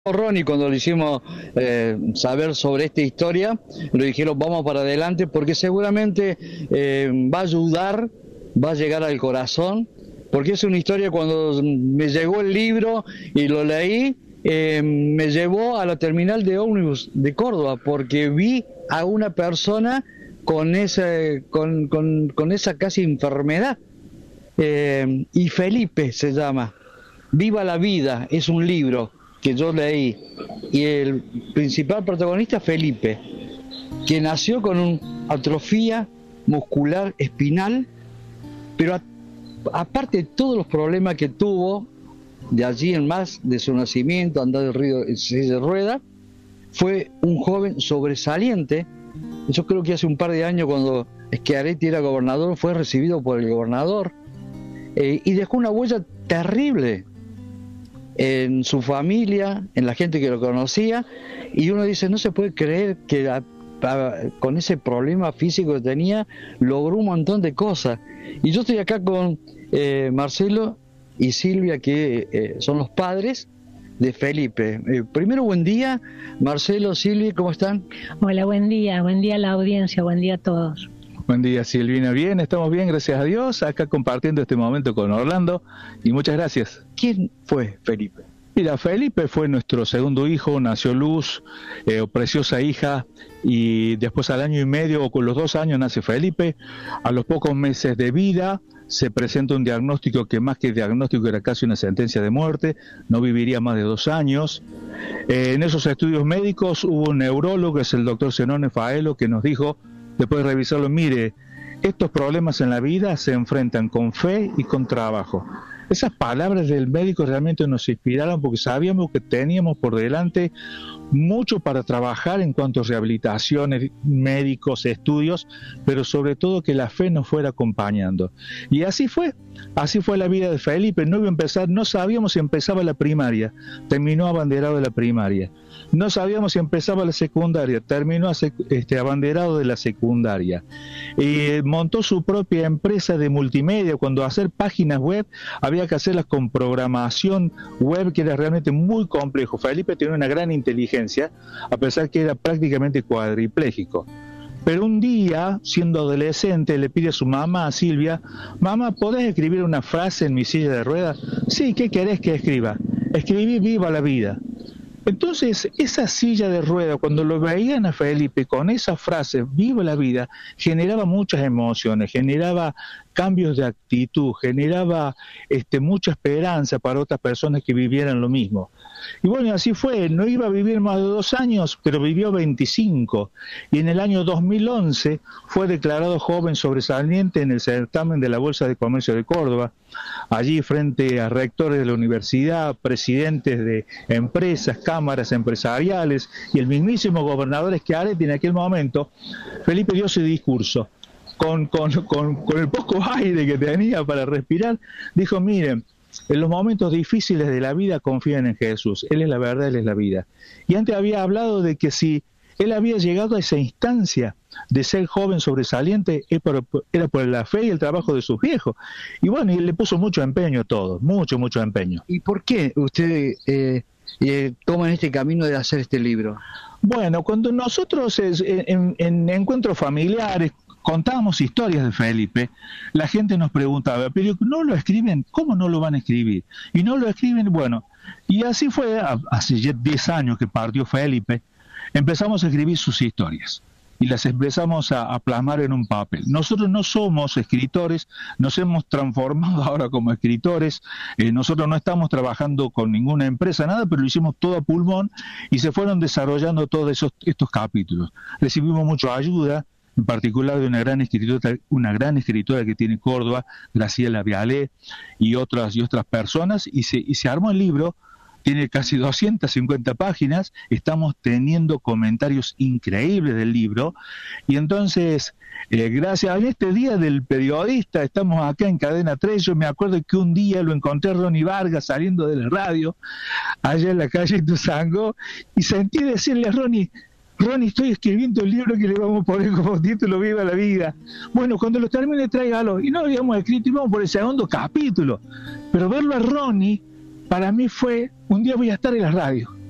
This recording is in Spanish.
Ronnie, cuando le hicimos saber sobre esta historia, le dijeron vamos para adelante porque seguramente va a ayudar, va a llegar al corazón, porque es una historia. Cuando me llegó el libro y lo leí, me llevó a la terminal de ómnibus de Córdoba, porque vi a una persona con esa casi enfermedad, y Felipe se llama. Viva la vida es un libro que yo leí, y el principal protagonista Felipe, que nació con una atrofia muscular espinal, pero aparte de todos los problemas que tuvo, de allí en más, de su nacimiento, andar del río en silla de rueda, fue un joven sobresaliente. Yo creo que hace un par de años, cuando Schiaretti era gobernador, fue recibido por el gobernador, y dejó una huella terrible en su familia, en la gente que lo conocía, y uno dice, no se puede creer que con ese problema físico que tenía, logró un montón de cosas. Y yo estoy acá con Marcelo y Silvia, que son los padres de Felipe. Primero, buen día, Marcelo, Silvia, ¿cómo están? Hola, buen día a la audiencia, buen día a todos. Buen día, Silvina. Bien, estamos bien, gracias a Dios, acá compartiendo este momento con Orlando, y muchas gracias. ¿Quién fue Felipe? Mira, Felipe fue nuestro segundo hijo, nació Luz, preciosa hija, y después al año y medio, o con los 2 años, nace Felipe. A los pocos meses de vida se presenta un diagnóstico que, más que diagnóstico, era casi una sentencia de muerte, no viviría más de 2 años. En esos estudios médicos hubo un neurólogo, que es el doctor Zenone Faelo, que nos dijo, después de revisarlo, mire, estos problemas en la vida se enfrentan con fe y con trabajo. Esas palabras del médico realmente nos inspiraron, porque sabíamos que teníamos por delante mucho para trabajar en cuanto a rehabilitaciones, médicos, estudios, pero sobre todo que la fe nos fuera acompañando. Y así fue la vida de Felipe. No iba a empezar, no sabíamos si empezaba la primaria, terminó abanderado de la primaria. No sabíamos si empezaba la secundaria, terminó abanderado de la secundaria. Montó su propia empresa de multimedia. Cuando hacer páginas web había que hacerlas con programación web, que era realmente muy complejo. Felipe tenía una gran inteligencia, a pesar que era prácticamente cuadripléjico. Pero un día, siendo adolescente, le pide a su mamá, a Silvia, mamá, ¿podés escribir una frase en mi silla de ruedas? Sí, ¿qué querés que escriba? Escribí viva la vida. Entonces, esa silla de ruedas, cuando lo veían a Felipe con esa frase, viva la vida, generaba muchas emociones, generaba cambios de actitud, generaba mucha esperanza para otras personas que vivieran lo mismo. Y bueno, así fue. No iba a vivir más de 2 años, pero vivió 25. Y en el año 2011 fue declarado joven sobresaliente en el certamen de la Bolsa de Comercio de Córdoba. Allí, frente a rectores de la universidad, presidentes de empresas, cámaras empresariales y el mismísimo gobernador Schiaretti, en aquel momento, Felipe dio su discurso. Con el poco aire que tenía para respirar, dijo, miren, en los momentos difíciles de la vida confíen en Jesús, Él es la verdad, Él es la vida. Y antes había hablado de que si Él había llegado a esa instancia de ser joven sobresaliente, era por la fe y el trabajo de sus viejos. Y bueno, y le puso mucho empeño a todo, mucho empeño. ¿Y por qué usted toma este camino de hacer este libro? Bueno, cuando nosotros en encuentros familiares contábamos historias de Felipe, la gente nos preguntaba, pero ¿no lo escriben? ¿Cómo no lo van a escribir? Y no lo escriben, bueno, y así fue. Hace 10 años que partió Felipe, empezamos a escribir sus historias y las empezamos a plasmar en un papel. Nosotros no somos escritores, nos hemos transformado ahora como escritores. Nosotros no estamos trabajando con ninguna empresa, nada, pero lo hicimos todo a pulmón y se fueron desarrollando todos estos capítulos. Recibimos mucha ayuda, en particular de una gran escritora que tiene Córdoba, Graciela Vialé, y otras personas, y se armó el libro. Tiene casi 250 páginas, estamos teniendo comentarios increíbles del libro, y entonces, gracias a este Día del Periodista, estamos acá en Cadena 3. Yo me acuerdo que un día lo encontré a Ronnie Vargas saliendo de la radio, allá en la calle Ituzaingó, y sentí decirle a Ronnie, estoy escribiendo el libro que le vamos a poner como título Viva la Vida. Bueno, cuando lo termine, tráigalo. Y no lo habíamos escrito, y vamos por el segundo capítulo. Pero verlo a Ronnie, para mí fue, un día voy a estar en la radio.